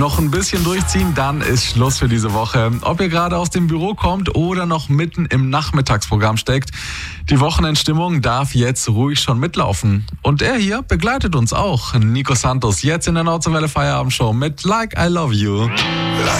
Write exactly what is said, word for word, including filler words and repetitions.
Noch ein bisschen durchziehen, dann ist Schluss für diese Woche. Ob ihr gerade aus dem Büro kommt oder noch mitten im Nachmittagsprogramm steckt, die Wochenendstimmung darf jetzt ruhig schon mitlaufen. Und er hier begleitet uns auch. Nico Santos, jetzt in der Nordseewelle Feierabendshow mit Like I Love You.